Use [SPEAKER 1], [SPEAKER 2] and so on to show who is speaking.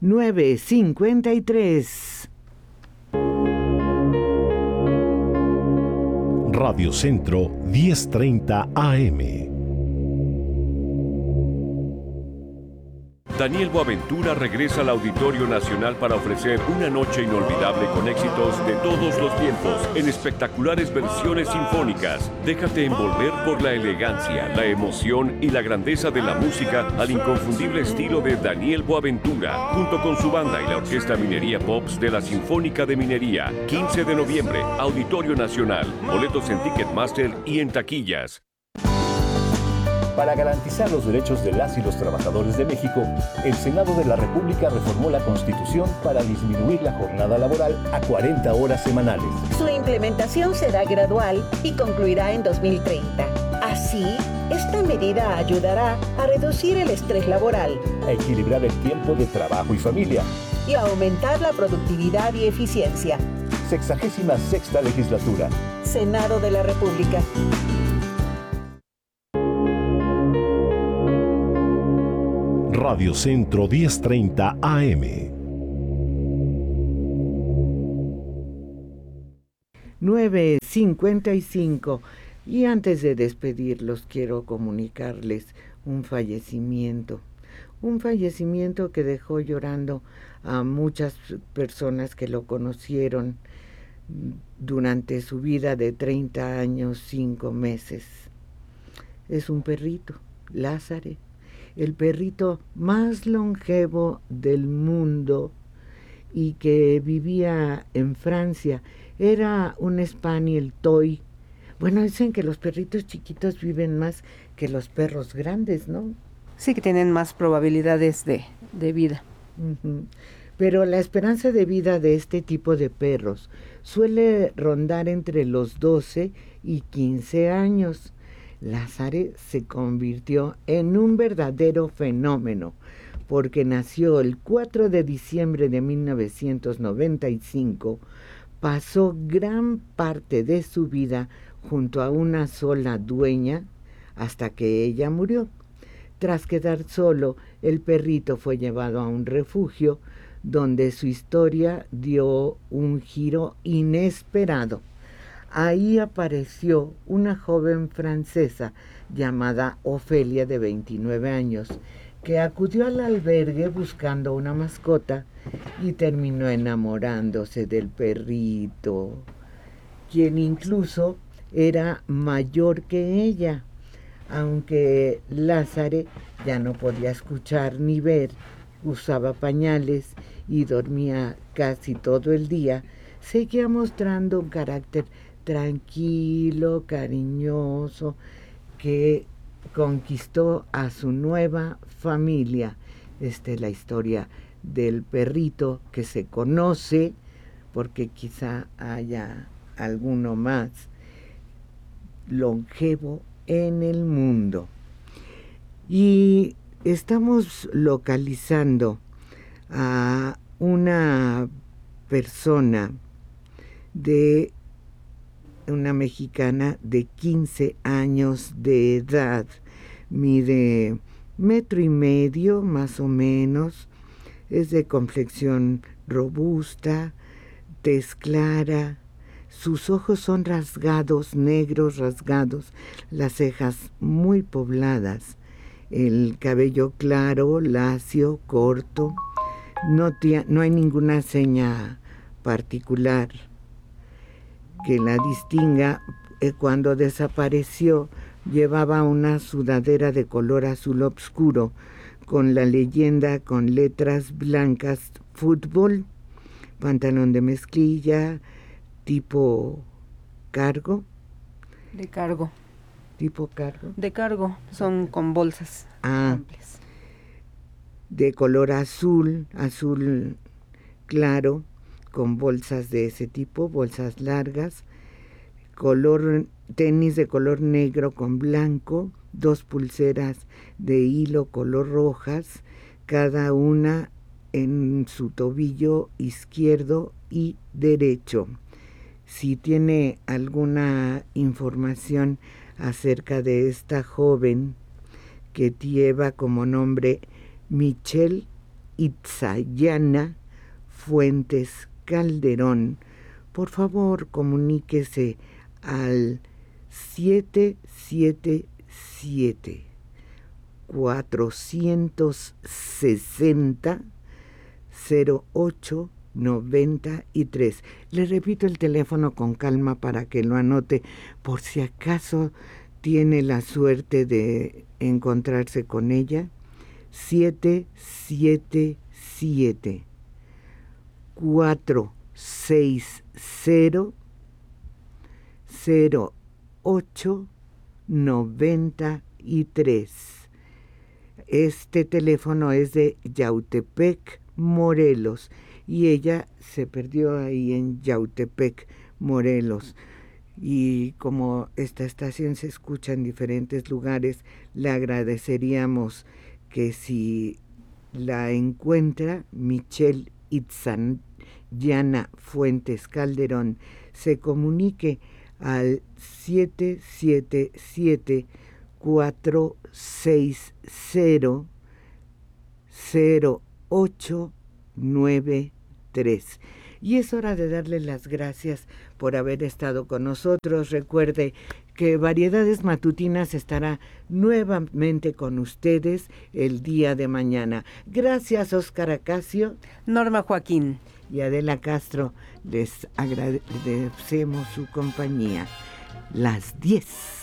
[SPEAKER 1] 9:53.
[SPEAKER 2] Radio Centro 10:30 AM.
[SPEAKER 3] Daniel Boaventura regresa al Auditorio Nacional para ofrecer una noche inolvidable con éxitos de todos los tiempos en espectaculares versiones sinfónicas. Déjate envolver por la elegancia, la emoción y la grandeza de la música al inconfundible estilo de Daniel Boaventura, junto con su banda y la Orquesta Minería Pops de la Sinfónica de Minería. 15 de noviembre, Auditorio Nacional. Boletos en Ticketmaster y en taquillas.
[SPEAKER 4] Para garantizar los derechos de las y los trabajadores de México, el Senado de la República reformó la Constitución para disminuir la jornada laboral a 40 horas semanales.
[SPEAKER 5] Su implementación será gradual y concluirá en 2030. Así, esta medida ayudará a reducir el estrés laboral,
[SPEAKER 4] a equilibrar el tiempo de trabajo y familia
[SPEAKER 5] y a aumentar la productividad y eficiencia.
[SPEAKER 4] 66ª Legislatura.
[SPEAKER 5] Senado de la República.
[SPEAKER 2] Radio Centro 10:30 AM.
[SPEAKER 1] 9:55. Y antes de despedirlos, quiero comunicarles un fallecimiento que dejó llorando a muchas personas que lo conocieron durante su vida de 30 años, 5 meses. Es un perrito, Lázaro, el perrito más longevo del mundo y que vivía en Francia. Era un Spaniel Toy. Bueno, dicen que los perritos chiquitos viven más que los perros grandes, ¿no?
[SPEAKER 6] Sí, que tienen más probabilidades de vida.
[SPEAKER 1] Uh-huh. Pero la esperanza de vida de este tipo de perros suele rondar entre los 12 y 15 años. Lázaro se convirtió en un verdadero fenómeno porque nació el 4 de diciembre de 1995, pasó gran parte de su vida junto a una sola dueña hasta que ella murió. Tras quedar solo, el perrito fue llevado a un refugio donde su historia dio un giro inesperado. Ahí apareció una joven francesa llamada Ofelia, de 29 años, que acudió al albergue buscando una mascota y terminó enamorándose del perrito, quien incluso era mayor que ella. Aunque Lázaro ya no podía escuchar ni ver, usaba pañales y dormía casi todo el día, seguía mostrando un carácter tranquilo, cariñoso, que conquistó a su nueva familia. Esta es la historia del perrito que se conoce, porque quizá haya alguno más longevo en el mundo. Y estamos localizando a una persona una mexicana de 15 años de edad, mide 1.5 metros más o menos, es de complexión robusta, tez clara, sus ojos son rasgados, negros rasgados, las cejas muy pobladas, el cabello claro, lacio, corto, no hay ninguna seña particular que la distinga. Cuando desapareció, llevaba una sudadera de color azul oscuro con la leyenda con letras blancas fútbol, pantalón de mezclilla tipo cargo.
[SPEAKER 6] De cargo.
[SPEAKER 1] ¿Tipo cargo?
[SPEAKER 6] De cargo, son con bolsas amplias.
[SPEAKER 1] De color azul claro, con bolsas de ese tipo, bolsas largas, tenis de color negro con blanco, 2 pulseras de hilo color rojas, cada una en su tobillo izquierdo y derecho. Si tiene alguna información acerca de esta joven que lleva como nombre Michelle Itzayana Fuentes Calderón, por favor comuníquese al 777 460 0893. Le repito el teléfono con calma para que lo anote por si acaso tiene la suerte de encontrarse con ella. 777 460 0893. Este teléfono es de Yautepec, Morelos, y ella se perdió ahí en Yautepec, Morelos. Y como esta estación se escucha en diferentes lugares, le agradeceríamos que si la encuentra, Michelle Itzayana Fuentes Calderón, se comunique al 777 460 0893. Y es hora de darle las gracias por haber estado con nosotros. Recuerde que Variedades Matutinas estará nuevamente con ustedes el día de mañana. Gracias, Óscar Acacio.
[SPEAKER 6] Norma Joaquín.
[SPEAKER 1] Y Adela Castro, les agradecemos su compañía. Las 10.